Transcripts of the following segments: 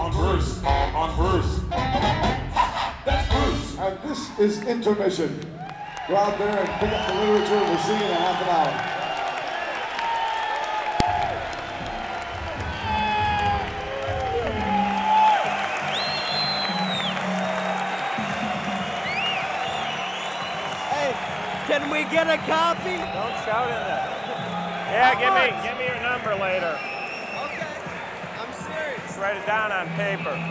on Bruce, on Bruce. That's Bruce. And this is Intermission. Go out there and pick up the literature. We'll see you in a half an hour. Can we get a copy? Don't shout in there. Yeah, give me your number later. Okay, I'm serious. Just write it down on paper.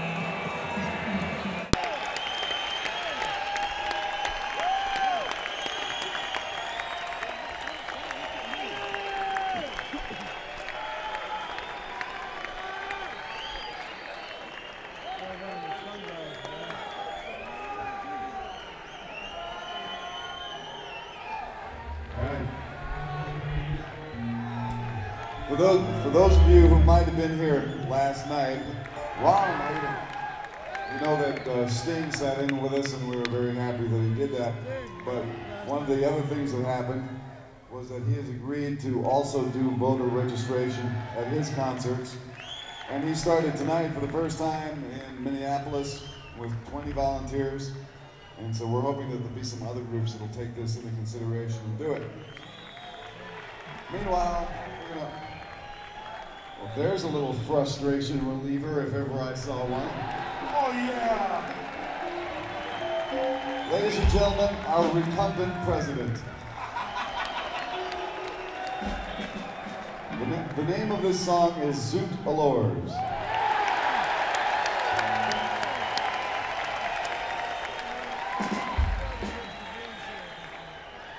For those of you who might have been here last night, Ron, you know that Sting sat in with us and we were very happy that he did that. But one of the other things that happened was that he has agreed to also do voter registration at his concerts. And he started tonight for the first time in Minneapolis with 20 volunteers. And so we're hoping that there'll be some other groups that'll take this into consideration and do it. Meanwhile, well, there's a little frustration reliever if ever I saw one. Oh yeah! Ladies and gentlemen, our recumbent president. The name of this song is Zoot Allures.